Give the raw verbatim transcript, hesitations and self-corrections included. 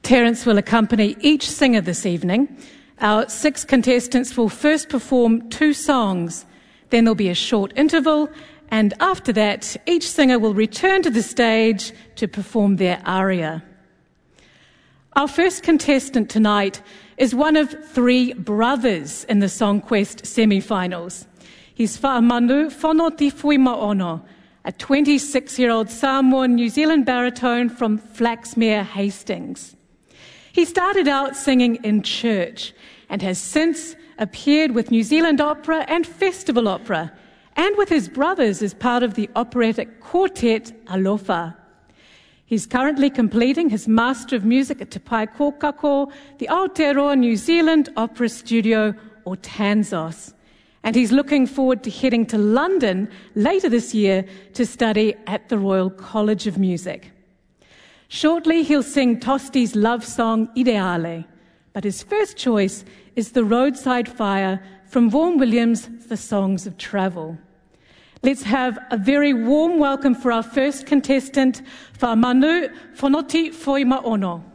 Terence will accompany each singer this evening. Our six contestants will first perform two songs, then there'll be a short interval, and after that, each singer will return to the stage to perform their aria. Our first contestant tonight is one of three brothers in the Songquest semi-finals. He's Fa'amanu Fonoti Fuimaono, a twenty-six-year-old Samoan New Zealand baritone from Flaxmere, Hastings. He started out singing in church and has since appeared with New Zealand Opera and Festival Opera, and with his brothers as part of the operatic quartet Alofa. He's currently completing his Master of Music at Te Pai Kōkako, the Aotearoa New Zealand Opera Studio, or TANZOS. And he's looking forward to heading to London later this year to study at the Royal College of Music. Shortly, he'll sing Tosti's love song Ideale, but his first choice is the Roadside Fire from Vaughan Williams' The Songs of Travel. Let's have a very warm welcome for our first contestant, Fa'amanu Fonoti Fuimaono.